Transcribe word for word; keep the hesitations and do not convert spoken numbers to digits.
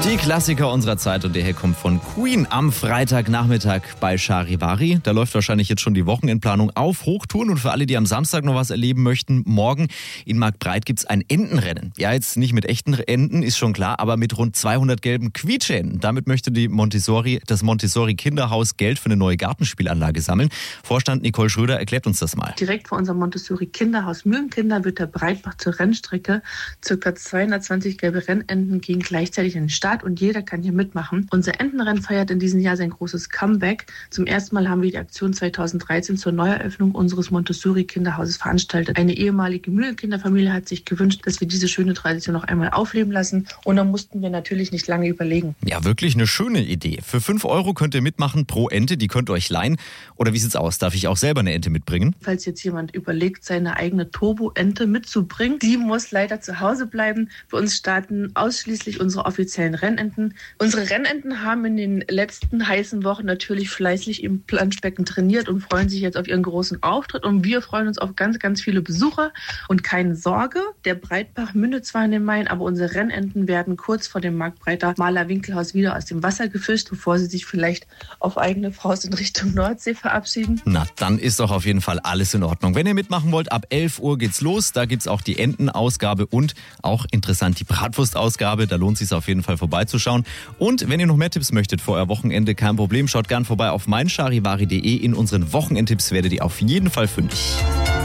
Die Klassiker unserer Zeit und der hier kommt von Queen am Freitagnachmittag bei Charivari. Da läuft wahrscheinlich jetzt schon die Wochenendplanung auf Hochtouren und für alle, die am Samstag noch was erleben möchten, morgen in Marktbreit gibt's ein Entenrennen. Ja, jetzt nicht mit echten Enten, ist schon klar, aber mit rund zweihundert gelben Quietscheenten. Damit möchte die Montessori, das Montessori Kinderhaus Geld für eine neue Gartenspielanlage sammeln. Vorstand Nicole Schröder erklärt uns das mal. Direkt vor unserem Montessori Kinderhaus Mühlenkinder wird der Breitbach zur Rennstrecke. Circa zweihundertzwanzig gelbe Rennenten gehen gleichzeitig in den Start und jeder kann hier mitmachen. Unser Entenrennen feiert in diesem Jahr sein großes Comeback. Zum ersten Mal haben wir die Aktion zweitausenddreizehn zur Neueröffnung unseres Montessori Kinderhauses veranstaltet. Eine ehemalige Mühlenkinderfamilie hat sich gewünscht, dass wir diese schöne Tradition noch einmal aufleben lassen und da mussten wir natürlich nicht lange überlegen. Ja, wirklich eine schöne Idee. Für fünf Euro könnt ihr mitmachen pro Ente, die könnt ihr euch leihen. Oder wie sieht's aus? Darf ich auch selber eine Ente mitbringen? Falls jetzt jemand überlegt, seine eigene Turbo-Ente mitzubringen, die muss leider zu Hause bleiben. Bei uns starten ausschließlich unsere offiziellen Rennenten. Unsere Rennenten haben in den letzten heißen Wochen natürlich fleißig im Planschbecken trainiert und freuen sich jetzt auf ihren großen Auftritt. Und wir freuen uns auf ganz, ganz viele Besucher. Und keine Sorge, der Breitbach mündet zwar in den Main, aber unsere Rennenten werden kurz vor dem Marktbreiter Maler-Winkelhaus wieder aus dem Wasser gefischt, bevor sie sich vielleicht auf eigene Faust in Richtung Nordsee verabschieden. Na, dann ist doch auf jeden Fall alles in Ordnung. Wenn ihr mitmachen wollt, ab elf Uhr geht's los. Da gibt's auch die Entenausgabe und auch interessant die Bratwurstausgabe. Da lohnt es sich auf jeden Fall vorbeizuschauen. Und wenn ihr noch mehr Tipps möchtet für euer Wochenende, kein Problem, schaut gern vorbei auf mein charivari punkt de. In unseren Wochenendtipps werdet ihr auf jeden Fall fündig.